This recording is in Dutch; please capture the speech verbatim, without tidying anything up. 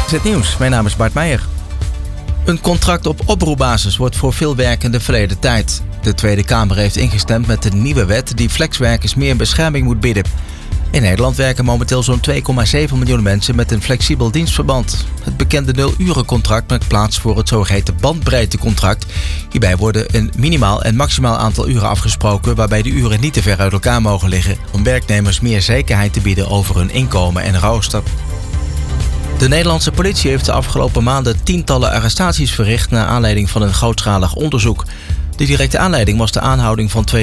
Het nieuws, mijn naam is Bart Meijer. Een contract op oproepbasis wordt voor veel werkenden verleden tijd. De Tweede Kamer heeft ingestemd met de nieuwe wet die flexwerkers meer bescherming moet bieden. In Nederland werken momenteel zo'n twee komma zeven miljoen mensen met een flexibel dienstverband. Het bekende nul-urencontract maakt plaats voor het zogeheten bandbreedtecontract. Hierbij worden een minimaal en maximaal aantal uren afgesproken waarbij de uren niet te ver uit elkaar mogen liggen, om werknemers meer zekerheid te bieden over hun inkomen en rooster. De Nederlandse politie heeft de afgelopen maanden tientallen arrestaties verricht naar aanleiding van een grootschalig onderzoek. De directe aanleiding was de aanhouding van twee